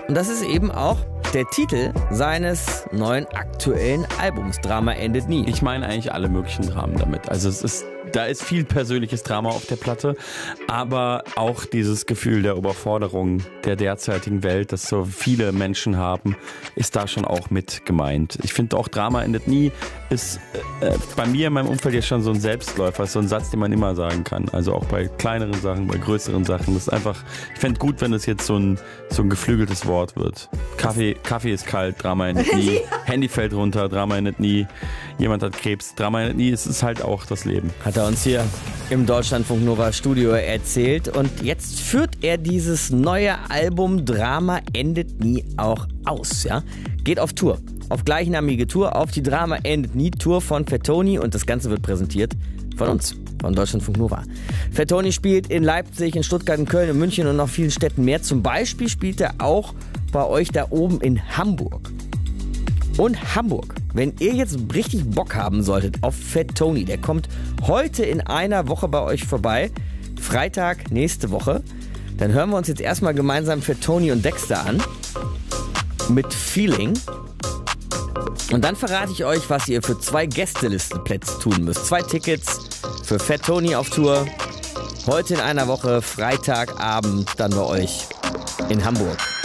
Und das ist eben auch der Titel seines neuen aktuellen Albums, Drama endet nie. Ich meine eigentlich alle möglichen Dramen damit. Also da ist viel persönliches Drama auf der Platte, aber auch dieses Gefühl der Überforderung der derzeitigen Welt, das so viele Menschen haben, ist da schon auch mit gemeint. Ich finde auch Drama endet nie ist bei mir in meinem Umfeld ja schon so ein Selbstläufer, so ein Satz, den man immer sagen kann. Also auch bei kleineren Sachen, bei größeren Sachen. Das ist einfach, ich fände gut, wenn es jetzt so ein geflügeltes Wort wird. Kaffee ist kalt, Drama endet nie. Handy fällt runter, Drama endet nie. Jemand hat Krebs, Drama endet nie. Es ist halt auch das Leben. Hat er uns hier im Deutschlandfunk Nova Studio erzählt. Und jetzt führt er dieses neue Album Drama endet nie auch aus. Ja? Geht auf Tour. Auf gleichnamige Tour, auf die Drama endet nie Tour von Fettoni. Und das Ganze wird präsentiert von uns, von Deutschlandfunk Nova. Fettoni spielt in Leipzig, in Stuttgart, in Köln, in München und noch vielen Städten mehr. Zum Beispiel spielt er auch bei euch da oben in Hamburg. Und Hamburg, wenn ihr jetzt richtig Bock haben solltet auf Fettoni, der kommt heute in einer Woche bei euch vorbei, Freitag nächste Woche, dann hören wir uns jetzt erstmal gemeinsam Fettoni und Dexter an mit Feeling. Und dann verrate ich euch, was ihr für 2 Gästelistenplätze tun müsst. 2 Tickets für Fettoni auf Tour, heute in einer Woche, Freitagabend dann bei euch in Hamburg.